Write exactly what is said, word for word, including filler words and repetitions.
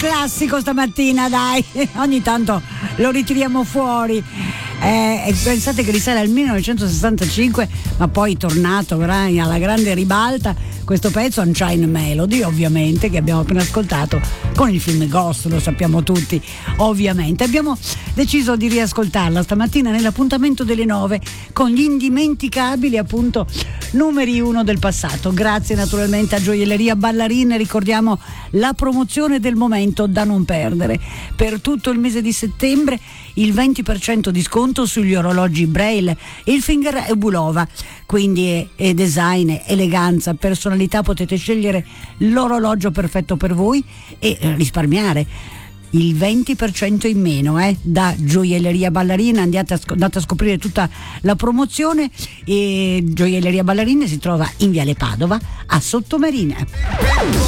classico stamattina, dai, ogni tanto lo ritiriamo fuori. Eh, e pensate che risale al millenovecentosessantacinque, ma poi tornato alla grande ribalta questo pezzo, Unchained Melody, ovviamente, che abbiamo appena ascoltato con il film Ghost, lo sappiamo tutti, ovviamente. Abbiamo deciso di riascoltarla stamattina nell'appuntamento delle nove con gli indimenticabili, appunto, numeri uno del passato. Grazie naturalmente a Gioielleria Ballarin, ricordiamo la promozione del momento da non perdere. Per tutto il mese di settembre il venti per cento di sconto sugli orologi Braille, il Finger e Bulova, quindi è, è design, eleganza, personalità, potete scegliere l'orologio perfetto per voi e eh, risparmiare il venti per cento in meno eh, da Gioielleria Ballarina. Andate a, andate a scoprire tutta la promozione. E Gioielleria Ballarina si trova in Viale Padova a Sottomarina.